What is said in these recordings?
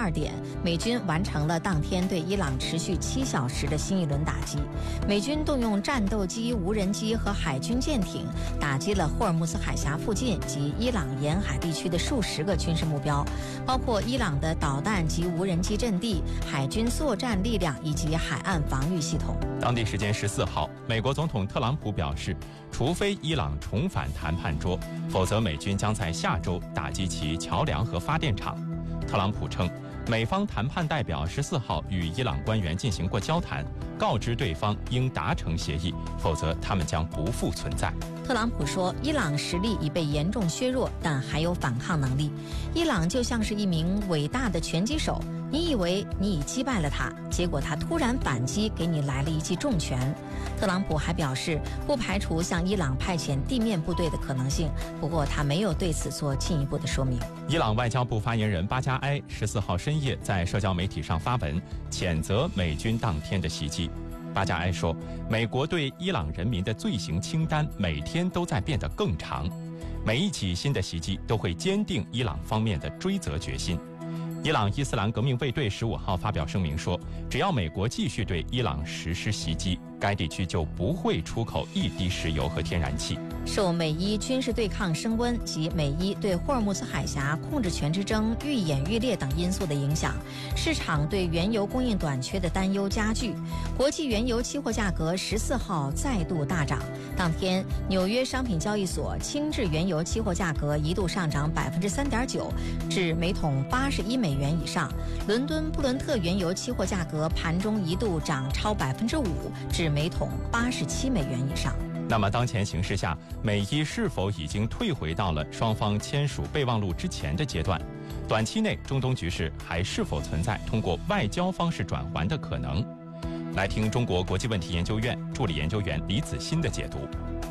12点，美军完成了当天对伊朗持续7小时的新一轮打击。美军动用战斗机、无人机和海军舰艇，打击了霍尔木兹海峡附近及伊朗沿海地区的数十个军事目标，包括伊朗的导弹及无人机阵地、海军作战力量以及海岸防御系统。 当地时间14号，美国总统特朗普表示，除非伊朗重返谈判桌，否则美军将在下周打击其桥梁和发电厂。特朗普称，美方谈判代表14号与伊朗官员进行过交谈，告知对方应达成协议，否则他们将不复存在。 特朗普说，伊朗实力已被严重削弱，但还有反抗能力。伊朗就像是一名伟大的拳击手，你以为你已击败了他，结果他突然反击，给你来了一记重拳。特朗普还表示，不排除向伊朗派遣地面部队的可能性，不过他没有对此做进一步的说明。 伊朗外交部发言人巴加埃14号深夜在社交媒体上发文，谴责美军当天的袭击。巴加埃说，美国对伊朗人民的罪行清单每天都在变得更长，每一起新的袭击都会坚定伊朗方面的追责决心。伊朗伊斯兰革命卫队15号发表声明说，只要美国继续对伊朗实施袭击，该地区就不会出口一滴石油和天然气。 受美伊军事对抗升温及美伊对霍尔木兹海峡控制权之争愈演愈烈等因素的影响，市场对原油供应短缺的担忧加剧。国际原油期货价格14号再度大涨，当天纽约商品交易所轻质原油期货价格一度上涨3.9%，至每桶81美元以上。伦敦布伦特原油期货价格盘中一度涨超5%，至每桶87美元以上。 那么当前形势下，美伊是否已经退回到了双方签署备忘录之前的阶段？短期内中东局势还是否存在通过外交方式转圜的可能？来听中国国际问题研究院助理研究员李子欣的解读。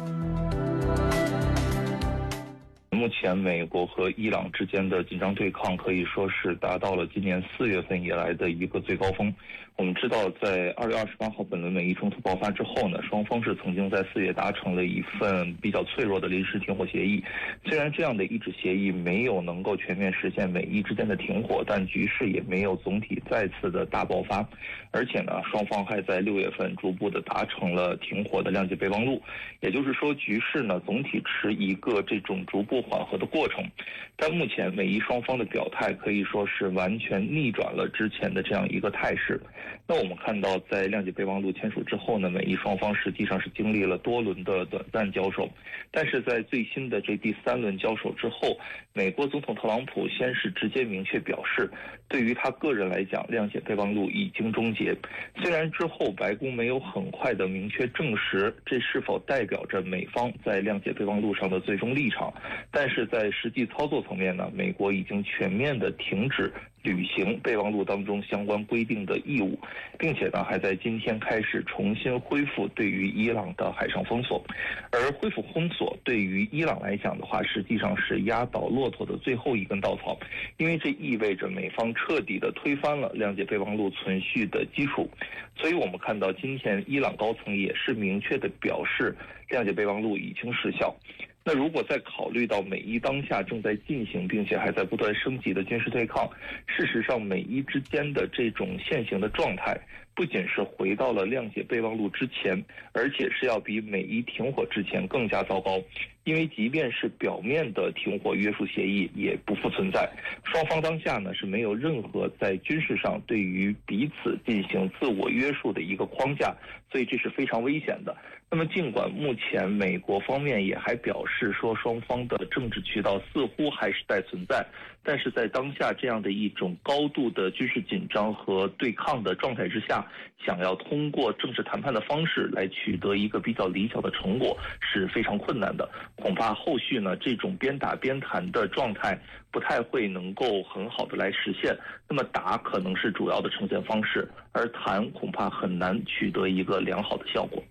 目前美国和伊朗之间的紧张对抗可以说是达到了今年4月份以来的一个最高峰。我们知道，在2月28号本轮美伊冲突爆发之后呢，双方是曾经在4月达成了一份比较脆弱的临时停火协议。虽然这样的一纸协议没有能够全面实现美伊之间的停火，但局势也没有总体再次的大爆发。而且呢，双方还在6月份逐步的达成了停火的谅解备忘录。也就是说，局势呢总体持一个这种逐步缓和的过程。但目前美伊双方的表态可以说是完全逆转了之前的这样一个态势。那我们看到，在谅解备忘录签署之后呢，美伊双方实际上是经历了多轮的短暂交手，但是在最新的这第3轮交手之后，美国总统特朗普先是直接明确表示，对于他个人来讲，谅解备忘录已经终结。虽然之后白宫没有很快的明确证实这是否代表着美方在谅解备忘录上的最终立场，但是在实际操作层面呢，美国已经全面的停止履行备忘录当中相关规定的义务，并且呢，还在今天开始重新恢复对于伊朗的海上封锁。而恢复封锁对于伊朗来讲的话，实际上是压倒骆驼的最后一根稻草，因为这意味着美方彻底的推翻了谅解备忘录存续的基础。所以我们看到今天伊朗高层也是明确的表示，谅解备忘录已经失效。那如果再考虑到美伊当下正在进行并且还在不断升级的军事对抗，事实上美伊之间的这种现行的状态不仅是回到了谅解备忘录之前，而且是要比美伊停火之前更加糟糕。因为即便是表面的停火约束协议也不复存在，双方当下呢是没有任何在军事上对于彼此进行自我约束的一个框架，所以这是非常危险的。那么尽管目前美国方面也还表示说双方的政治渠道似乎还是在存在，但是在当下这样的一种高度的军事紧张和对抗的状态之下，想要通过政治谈判的方式来取得一个比较理想的成果是非常困难的。恐怕后续呢，这种边打边谈的状态不太会能够很好的来实现。那么打可能是主要的呈现方式，而谈恐怕很难取得一个良好的效果。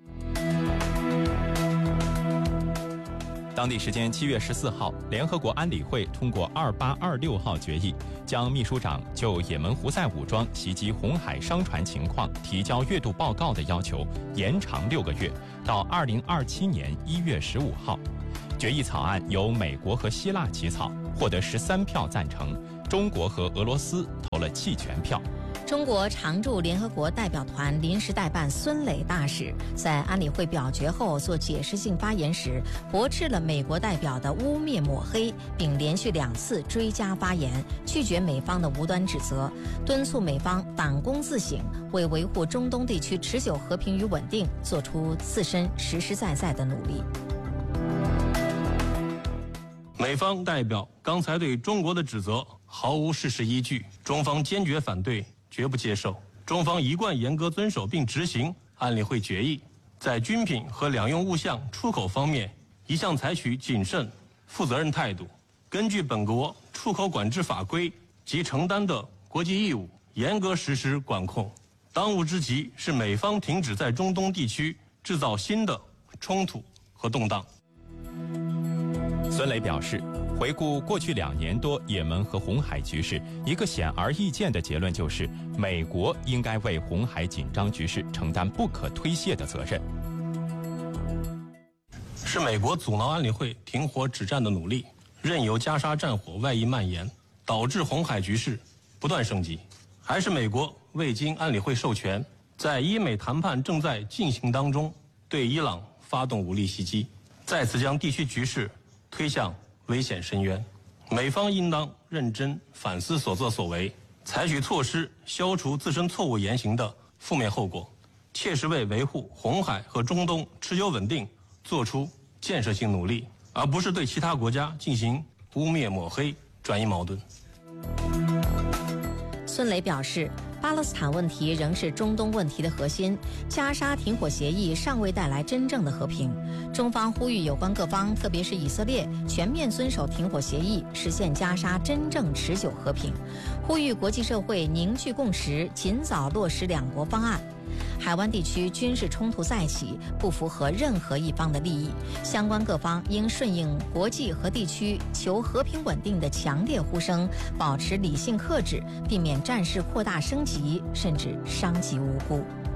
当地时间7月14号，联合国安理会通过2826号决议，将秘书长就也门胡塞武装袭击红海商船情况提交月度报告的要求延长6个月，到2027年1月15号。决议草案由美国和希腊起草，获得13票赞成， 中国和俄罗斯投了弃权票。 中国常驻联合国代表团临时代办孙磊大使在安理会表决后做解释性发言时，驳斥了美国代表的污蔑抹黑，并连续2次追加发言，拒绝美方的无端指责，敦促美方反躬自省，为维护中东地区持久和平与稳定做出自身实实在在的努力。 美方代表刚才对中国的指责毫无事实依据，中方坚决反对，绝不接受。中方一贯严格遵守并执行安理会决议，在军品和两用物项出口方面一向采取谨慎、负责任态度，根据本国出口管制法规及承担的国际义务，严格实施管控。当务之急是美方停止在中东地区制造新的冲突和动荡。 孙磊表示，回顾过去2年多也门和红海局势，一个显而易见的结论就是，美国应该为红海紧张局势承担不可推卸的责任。 是美国阻挠安理会停火止战的努力，任由加沙战火外溢蔓延，导致红海局势不断升级，还是美国未经安理会授权，在伊美谈判正在进行当中，对伊朗发动武力袭击，再次将地区局势推向危险深渊。美方应当认真反思所作所为，采取措施消除自身错误言行的负面后果，切实为维护红海和中东持久稳定做出建设性努力，而不是对其他国家进行污蔑抹黑、转移矛盾。 孙磊表示，巴勒斯坦问题仍是中东问题的核心，加沙停火协议尚未带来真正的和平。中方呼吁有关各方，特别是以色列，全面遵守停火协议，实现加沙真正持久和平。呼吁国际社会凝聚共识，尽早落实2国方案。海湾地区军事冲突再起，不符合任何一方的利益，相关各方应顺应国际和地区求和平稳定的强烈呼声，保持理性克制，避免战事扩大升级，甚至伤及无辜。